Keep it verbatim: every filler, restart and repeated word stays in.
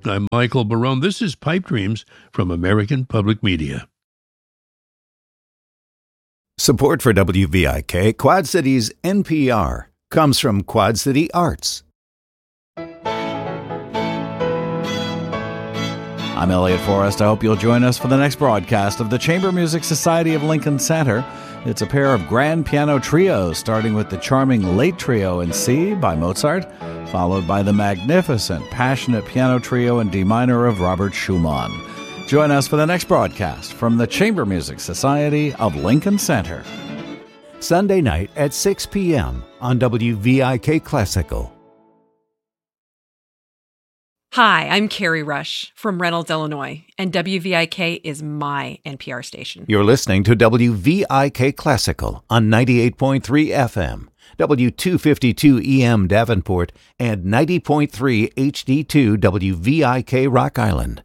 I'm Michael Barone. This is Pipe Dreams from American Public Media. Support for W V I K, Quad Cities N P R, comes from Quad City Arts. I'm Elliot Forrest. I hope you'll join us for the next broadcast of the Chamber Music Society of Lincoln Center. It's a pair of grand piano trios, starting with the charming Late Trio in C by Mozart, followed by the magnificent Passionate Piano Trio in D minor of Robert Schumann. Join us for the next broadcast from the Chamber Music Society of Lincoln Center. Sunday night at six p.m. on W V I K Classical. Hi, I'm Carrie Rush from Reynolds, Illinois, and W V I K is my N P R station. You're listening to W V I K Classical on ninety-eight point three F M, W two fifty-two E M Davenport, and ninety point three H D two W V I K Rock Island.